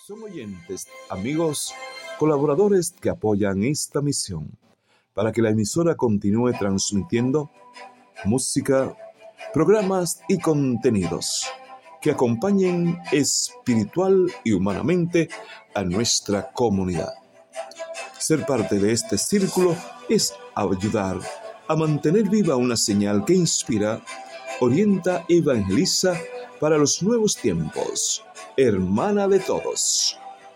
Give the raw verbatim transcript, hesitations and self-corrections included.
Son oyentes, amigos, colaboradores que apoyan esta misión para que la emisora continúe transmitiendo música, programas y contenidos que acompañen espiritual y humanamente a nuestra comunidad. Ser parte de este círculo es ayudar a mantener viva una señal que inspira, orienta, evangeliza para los nuevos tiempos. Hermana de todos.